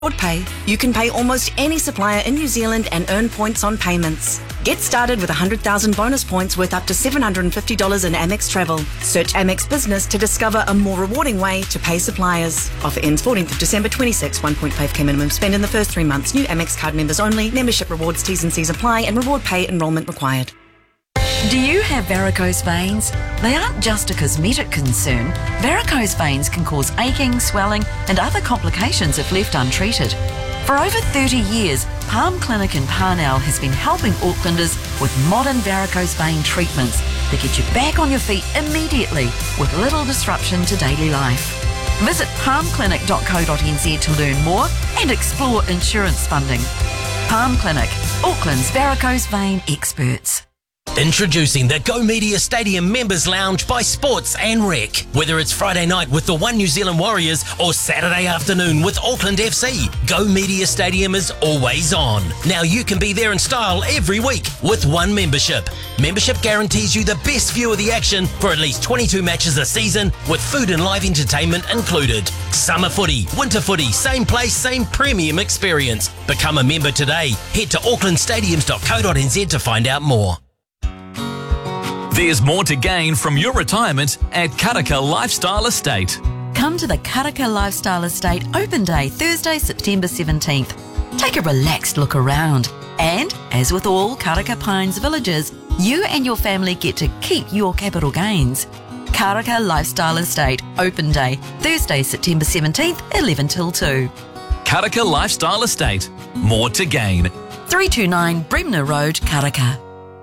Pay, you can pay almost any supplier in New Zealand and earn points on payments. Get started with 100,000 bonus points worth up to $750 in Amex Travel. Search Amex Business to discover a more rewarding way to pay suppliers. Offer ends 14th of December 26. 1.5k minimum spend in the first 3 months. New Amex card members only. Membership rewards, T's and C's apply, and reward pay enrolment required. Do you have varicose veins? They aren't just a cosmetic concern. Varicose veins can cause aching, swelling and other complications if left untreated. For over 30 years, Palm Clinic in Parnell has been helping Aucklanders with modern varicose vein treatments that get you back on your feet immediately with little disruption to daily life. Visit palmclinic.co.nz to learn more and explore insurance funding. Palm Clinic, Auckland's varicose vein experts. Introducing the Go Media Stadium Members Lounge by Sports and Rec. Whether it's Friday night with the One New Zealand Warriors or Saturday afternoon with Auckland FC, Go Media Stadium is always on. Now you can be there in style every week with one membership. Membership guarantees you the best view of the action for at least 22 matches a season with food and live entertainment included. Summer footy, winter footy, same place, same premium experience. Become a member today. Head to aucklandstadiums.co.nz to find out more. There's more to gain from your retirement at Karaka Lifestyle Estate. Come to the Karaka Lifestyle Estate Open Day, Thursday, September 17th. Take a relaxed look around. And, as with all Karaka Pines villages, you and your family get to keep your capital gains. Karaka Lifestyle Estate Open Day, Thursday, September 17th, 11 till 2. Karaka Lifestyle Estate. More to gain. 329 Bremner Road, Karaka.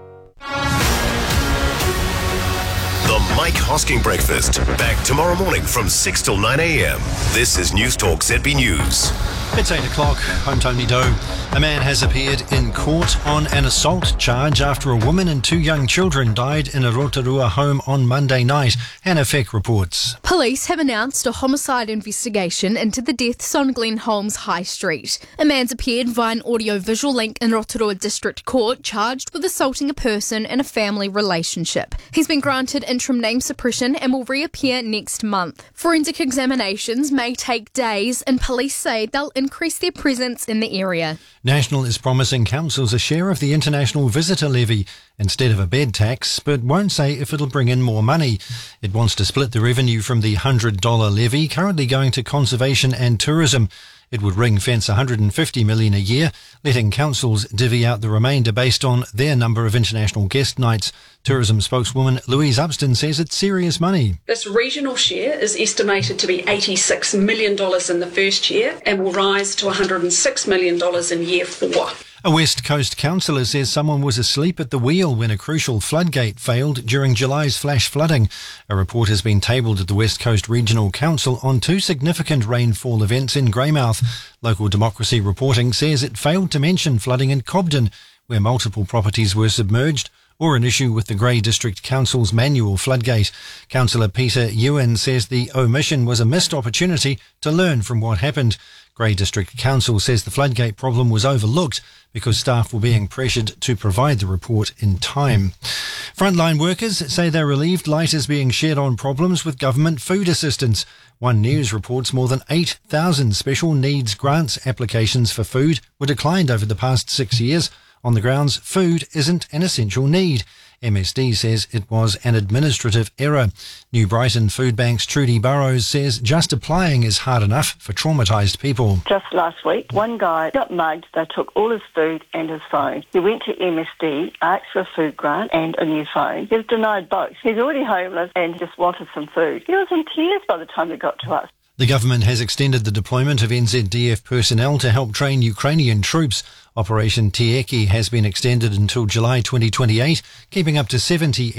The Mike Hosking Breakfast. Back tomorrow morning from 6 till 9 a.m. This is News Talk ZB News. It's 8 o'clock. I'm Tony Doe. A man has appeared in court on an assault charge after a woman and 2 young children died in a Rotorua home on Monday night. Hannah Feck reports. Police have announced a homicide investigation into the deaths on Glen Holmes High Street. A man's appeared via an audio-visual link in Rotorua District Court, charged with assaulting a person in a family relationship. He's been granted interim name suppression and will reappear next month. Forensic examinations may take days, and police say they'll increase their presence in the area. National is promising councils a share of the international visitor levy instead of a bed tax, but won't say if it'll bring in more money. It wants to split the revenue from the $100 levy, currently going to conservation and tourism. It would ring-fence $150 million a year, letting councils divvy out the remainder based on their number of international guest nights. Tourism spokeswoman Louise Upston says it's serious money. This regional share is estimated to be $86 million in the first year and will rise to $106 million in year 4. A West Coast councillor says someone was asleep at the wheel when a crucial floodgate failed during July's flash flooding. A report has been tabled at the West Coast Regional Council on 2 significant rainfall events in Greymouth. Local Democracy reporting says it failed to mention flooding in Cobden, where multiple properties were submerged, or an issue with the Grey District Council's manual floodgate. Councillor Peter Ewan says the omission was a missed opportunity to learn from what happened. Grey District Council says the floodgate problem was overlooked because staff were being pressured to provide the report in time. Frontline workers say they're relieved light is being shed on problems with government food assistance. One News reports more than 8,000 special needs grants applications for food were declined over the past 6 years on the grounds food isn't an essential need. MSD says it was an administrative error. New Brighton Food Bank's Trudy Burrows says just applying is hard enough for traumatised people. Just last week, one guy got mugged. They took all his food and his phone. He went to MSD, asked for a food grant and a new phone. He was denied both. He's already homeless and just wanted some food. He was in tears by the time it got to us. The government has extended the deployment of NZDF personnel to help train Ukrainian troops. Operation Tieki has been extended until July 2028, keeping up to 70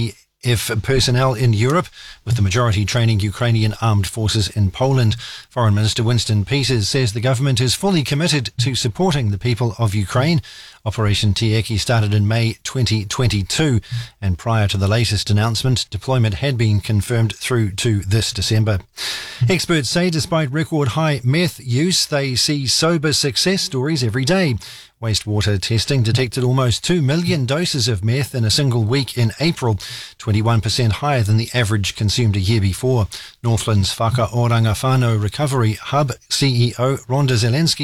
NDF personnel in Europe, with the majority training Ukrainian armed forces in Poland. Foreign Minister Winston Peters says the government is fully committed to supporting the people of Ukraine. Operation Tieki started in May 2022, and prior to the latest announcement, deployment had been confirmed through to this December. Experts say despite record high meth use, they see sober success stories every day. Wastewater testing detected almost 2 million doses of meth in a single week in April, 21% higher than the average consumed a year before. Northland's Whakaoranga Whānau Recovery Hub CEO Rhonda Zelensky